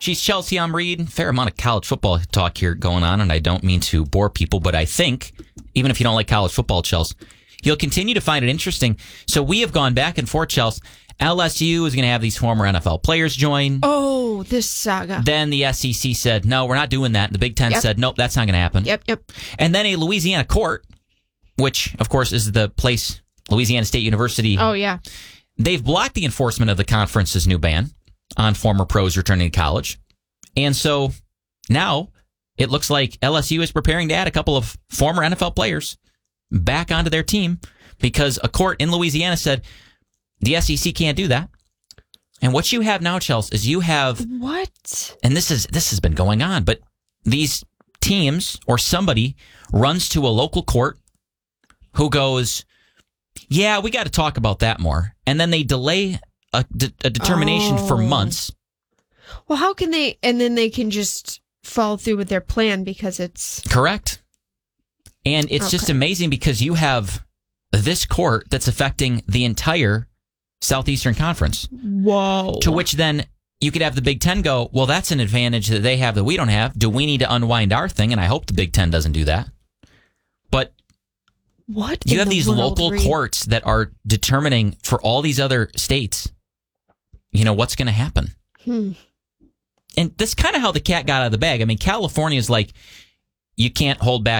She's Chelsea. I'm Reed. Fair amount of college football talk here going on, and I don't mean to bore people, but I think, even if you don't like college football, Chelsea, you'll continue to find it interesting. So we have gone back and forth, Chelsea. LSU is going to have these former NFL players join. Oh, this saga. Then the SEC said, no, we're not doing that. The Big Ten said, nope, that's not going to happen. Yep. And then a Louisiana court, which, of course, is the place, Louisiana State University. Oh, yeah. They've blocked the enforcement of the conference's new ban on former pros returning to college. And so now it looks like LSU is preparing to add a couple of former NFL players back onto their team because a court in Louisiana said the SEC can't do that. And what you have now, Chelsea, is you have... What? And this has been going on, but these teams or somebody runs to a local court who goes, yeah, we got to talk about that more. And then they delay a determination for months. Well, how can they... And then they can just follow through with their plan because it's... Correct. And it's just amazing because you have this court that's affecting the entire Southeastern Conference. Whoa. To which then you could have the Big Ten go, well, that's an advantage that they have that we don't have. Do we need to unwind our thing? And I hope the Big Ten doesn't do that. But what you have these local courts that are determining for all these other states, what's going to happen. And that's kind of how the cat got out of the bag. I mean, California is like, you can't hold back